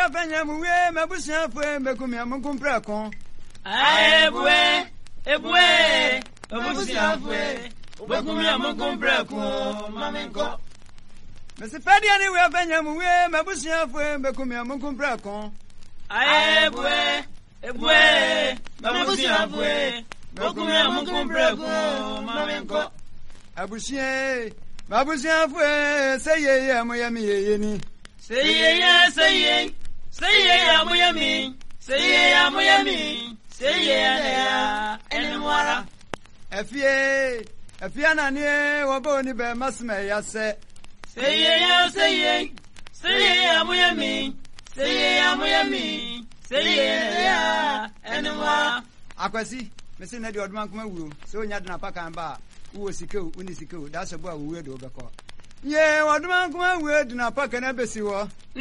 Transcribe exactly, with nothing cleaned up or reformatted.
we afanya mu we mabusia fo bekum ya munkum preko ebwe ebwe mabusia fo bekum ya munkum preko mamenko Mesi pedia ni we afanya mu we mabusia fo bekum ya munkum preko ebwe ebwe mabusia fo bekum ya munkum preko mamenko abusia mabusia fo say ye ye mo yami ye ni say ye ye say ye say ye ya mo yami say ye ya mo yami say ye ya enwara afie afie na ne wo bo ni be masme ya se say ye ya say ye say ye ya mo yami say ye ya mo yami say ye ya enwara akwasi mesi na di odman kuma wuro se onya dna paka ba wo sikeu uni sikeu da se bo a wo we do be ko ye odman kuma wo dna paka na besi wo